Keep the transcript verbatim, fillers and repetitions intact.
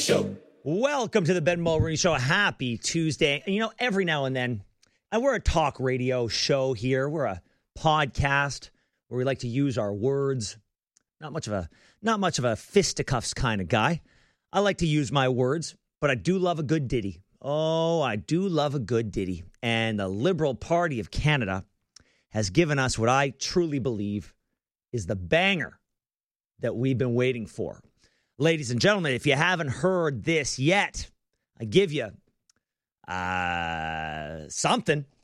Show. Welcome to the Ben Mulroney Show. Happy Tuesday. And you know, every now and then, and we're a talk radio show here. We're a podcast where we like to use our words. Not much of a not much of a fisticuffs kind of guy. I like to use my words, but I do love a good ditty. Oh, I do love a good ditty. And the Liberal Party of Canada has given us what I truly believe is the banger that we've been waiting for. Ladies and gentlemen, if you haven't heard this yet, I give you uh, something.